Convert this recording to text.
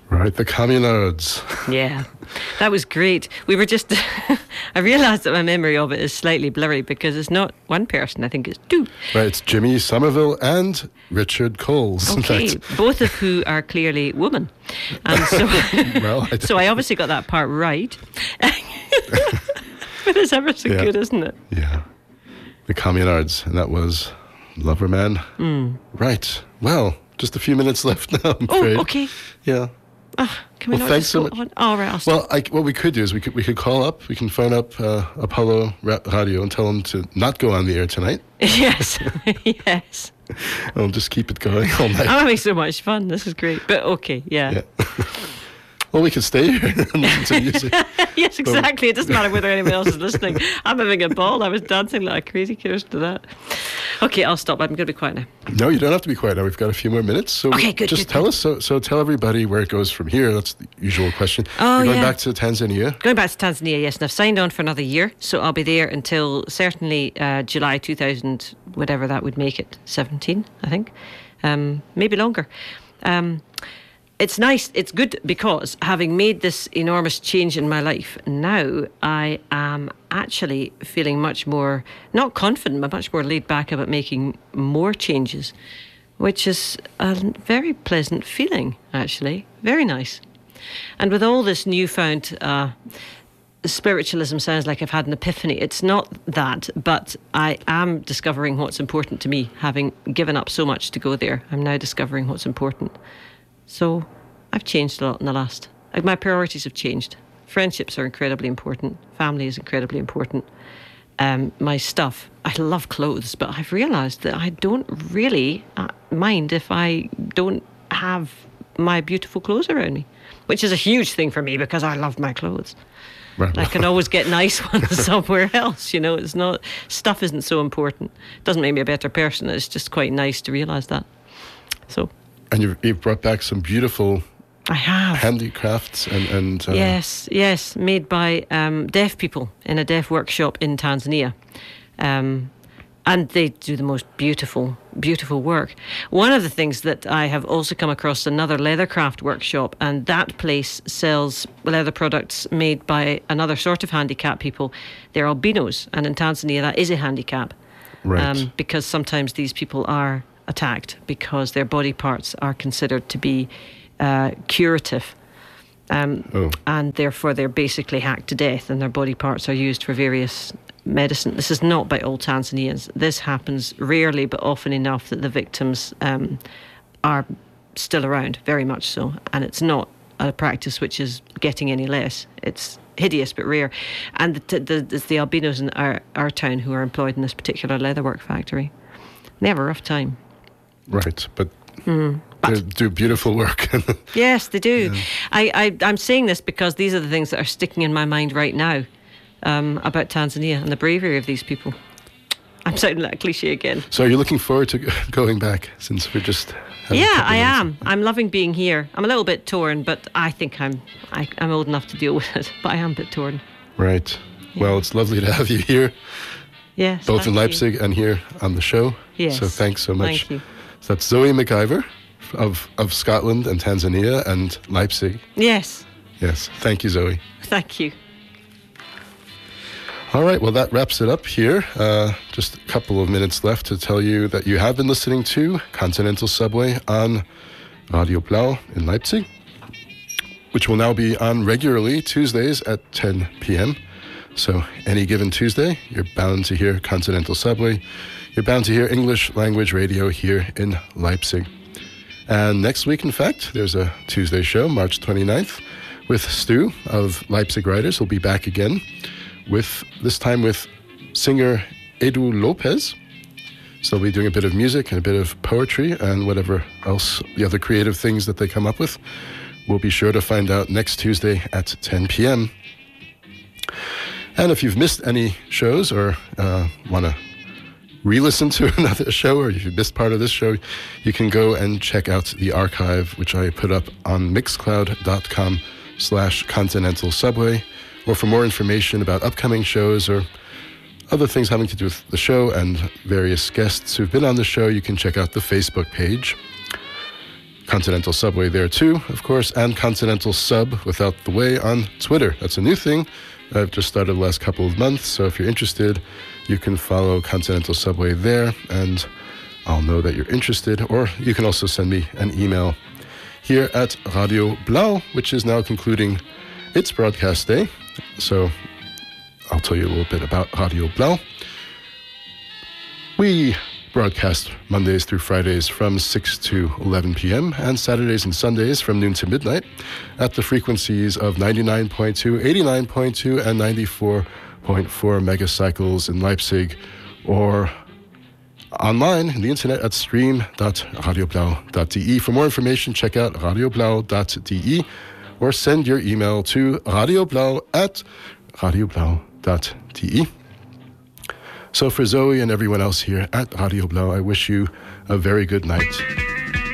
Right, the Communards. Yeah, that was great. We were just... I realised that my memory of it is slightly blurry because it's not one person, I think it's two. Right, it's Jimmy Somerville and Richard Coles. Okay, both of who are clearly women. And so, well, so I obviously got that part right. But it's ever so good, isn't it? Yeah. The Communards, and that was Loverman. Right, well, just a few minutes left now, I'm afraid. Oh, okay. Yeah. Can we not just go on? Oh, right, I'll stop. What we could do is we could call up. We can phone up Apollo Radio and tell them to not go on the air tonight. Yes, yes. I'll just keep it going all night. I'm having so much fun. This is great. But okay, yeah. Well, we can stay here and listen to music. Yes, exactly. It doesn't matter whether anyone else is listening. I'm having a ball. I was dancing like a crazy kid to that. Okay, I'll stop. I'm going to be quiet now. No, you don't have to be quiet now. We've got a few more minutes. So okay, good. Just tell us. So tell everybody where it goes from here. That's the usual question. Oh, You're going back to Tanzania? Going back to Tanzania, yes. And I've signed on for another year. So I'll be there until certainly July 2000, whatever that would make it, 17, I think. Maybe longer. It's nice, it's good because having made this enormous change in my life, now I am actually feeling much more, not confident, but much more laid back about making more changes, which is a very pleasant feeling, actually. Very nice. And with all this newfound spiritualism, sounds like I've had an epiphany. It's not that, but I am discovering what's important to me, having given up so much to go there. I'm now discovering what's important. So I've changed a lot in the last... my priorities have changed. Friendships are incredibly important. Family is incredibly important. My stuff, I love clothes, but I've realised that I don't really mind if I don't have my beautiful clothes around me, which is a huge thing for me because I love my clothes. Right. I can always get nice ones somewhere else, you know. It's not... Stuff isn't so important. It doesn't make me a better person. It's just quite nice to realise that. So... And you've brought back some beautiful... I have. Handicrafts and Yes, made by deaf people in a deaf workshop in Tanzania. And they do the most beautiful, beautiful work. One of the things that I have also come across, another leathercraft workshop, and that place sells leather products made by another sort of handicapped people. They're albinos, and in Tanzania that is a handicap. Right. Because sometimes these people are attacked because their body parts are considered to be curative, and therefore they're basically hacked to death and their body parts are used for various medicine. This is not by all Tanzanians. This happens rarely but often enough that the victims are still around, very much so, and it's not a practice which is getting any less. It's hideous but rare. And it's the albinos in our town who are employed in this particular leatherwork factory. They have a rough time. Right, but they do beautiful work. Yes, they do. Yeah. I'm saying this because these are the things that are sticking in my mind right now about Tanzania and the bravery of these people. I'm sounding like a cliche again. So are you looking forward to going back since we're just... I am. I'm loving being here. I'm a little bit torn, but I think I'm old enough to deal with it. But I am a bit torn. Right. Yeah. Well, it's lovely to have you here. Yes. Both in Leipzig and here on the show. Yes. So thanks so much. Thank you. So that's Zoe McIver of Scotland and Tanzania and Leipzig. Yes. Yes. Thank you, Zoe. Thank you. All right, well, that wraps it up here. Just a couple of minutes left to tell you that you have been listening to Continental Subway on Radio Blau in Leipzig, which will now be on regularly Tuesdays at 10 p.m. So any given Tuesday, you're bound to hear Continental Subway. You're bound to hear English language radio here in Leipzig. And next week, in fact, there's a Tuesday show, March 29th, with Stu of Leipzig Writers. He'll be back again, this time with singer Edu Lopez. So they'll be doing a bit of music and a bit of poetry and whatever else, the other creative things that they come up with. We'll be sure to find out next Tuesday at 10 p.m. And if you've missed any shows or want to re-listen to another show, or if you missed part of this show, you can go and check out the archive, which I put up on mixcloud.com/Continental Subway. Or for more information about upcoming shows or other things having to do with the show and various guests who've been on the show, you can check out the Facebook page, Continental Subway there too, of course, and Continental Sub without the way on Twitter. That's a new thing I've just started the last couple of months. So if you're interested, you can follow Continental Subway there, and I'll know that you're interested. Or you can also send me an email here at Radio Blau, which is now concluding its broadcast day. So I'll tell you a little bit about Radio Blau. We broadcast Mondays through Fridays from 6 to 11 p.m. and Saturdays and Sundays from noon to midnight at the frequencies of 99.2, 89.2, and 94.4 megacycles in Leipzig, or online on the internet at stream.radioblau.de. For more information, check out radioblau.de or send your email to radioblau@radioblau.de. So for Zoe and everyone else here at Radio Blau, I wish you a very good night.